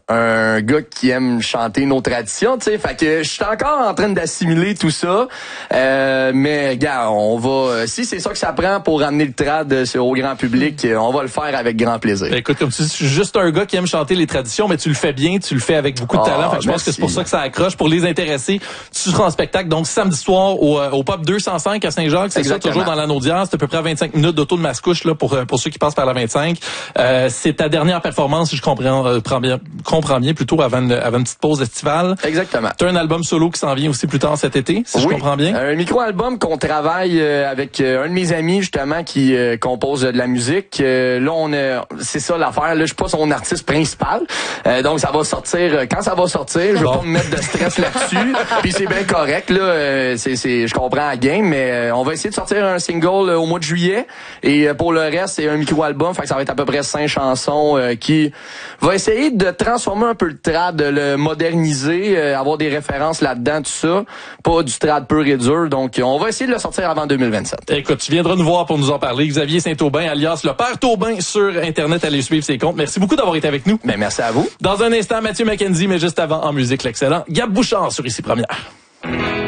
un gars qui aime chanter nos traditions, tu sais. Fait que je suis encore en train d'assimiler tout ça. Mais gars, on va. Si c'est ça que ça prend pour ramener le trad au grand public, on va le faire avec grand plaisir. Écoute, comme tu dis, je suis juste un gars qui aime chanter les traditions, mais tu le fais bien, tu le fais avec beaucoup de talent. Fait que je pense que c'est pour ça que ça accroche. Pour les intéressés, tu seras en spectacle. Donc samedi soir au Pop 205 à Saint-Jacques, c'est ça, toujours dans l'Anaudière. C'est à peu près 25 minutes d'auto de Mascouche là pour ceux qui passent par la 25. C'est ta dernière performance, si je comprends bien, plutôt avant une petite pause estivale. Exactement. Tu as un album solo qui s'en vient aussi plus tard cet été, si je comprends bien. Un micro-album qu'on travaille avec un de mes amis justement qui compose de la musique. Là, c'est ça l'affaire. Là, je suis pas son artiste principal. Donc ça va sortir quand ça va sortir. Je veux pas me mettre de stress là-dessus. Puis c'est bien correct là. Je comprends la game, mais on va essayer de sortir un single au mois de juillet. Et pour le reste, c'est un micro-album. Fait que ça va être à peu près 5 chansons qui va essayer de transformer un peu le trad, de le moderniser, avoir des références là-dedans, tout ça. Pas du trad pur et dur. Donc, on va essayer de le sortir avant 2027. Écoute, tu viendras nous voir pour nous en parler. Xavier Saint-Aubin, alias le Père Taubin sur Internet. Allez suivre ses comptes. Merci beaucoup d'avoir été avec nous. Ben, merci à vous. Dans un instant, Mathieu McKenzie, mais juste avant, en musique, l'excellent Gab Bouchard sur Ici Première.